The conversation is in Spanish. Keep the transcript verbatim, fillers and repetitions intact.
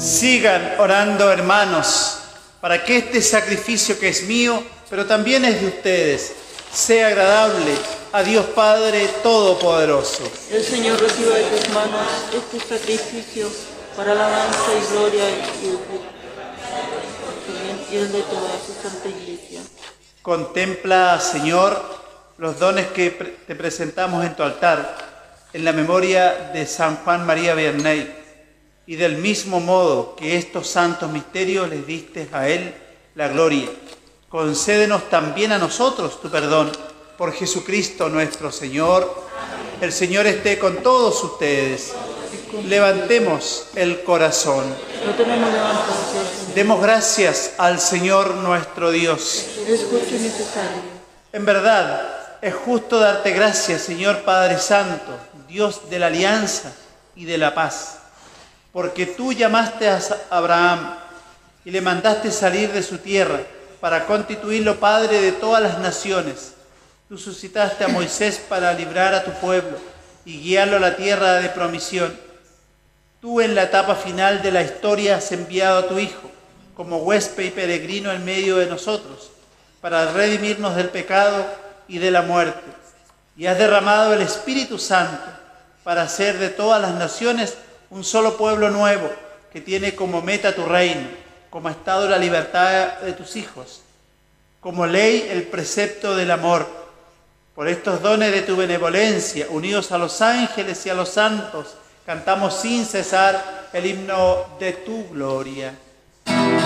Sigan orando, hermanos, para que este sacrificio que es mío, pero también es de ustedes, sea agradable a Dios Padre Todopoderoso. El Señor reciba de tus manos este sacrificio para alabanza y gloria y el, y el de toda su santa Iglesia. Contempla, Señor, los dones que te presentamos en tu altar, en la memoria de San Juan María Vianney, y del mismo modo que estos santos misterios les diste a él la gloria. Concédenos también a nosotros tu perdón, por Jesucristo nuestro Señor. El Señor esté con todos ustedes. Levantemos el corazón. Lo tenemos levantado, Señor. Demos gracias al Señor nuestro Dios. Es justo y necesario. En verdad, es justo darte gracias, Señor Padre Santo, Dios de la alianza y de la paz, porque tú llamaste a Abraham y le mandaste salir de su tierra para constituirlo padre de todas las naciones. Tú suscitaste a Moisés para librar a tu pueblo y guiarlo a la tierra de promisión. Tú, en la etapa final de la historia, has enviado a tu Hijo como huésped y peregrino en medio de nosotros para redimirnos del pecado y de la muerte. Y has derramado el Espíritu Santo para hacer de todas las naciones un solo pueblo nuevo que tiene como meta tu reino, como estado la libertad de tus hijos, como ley el precepto del amor. Por estos dones de tu benevolencia, unidos a los ángeles y a los santos, cantamos sin cesar el himno de tu gloria.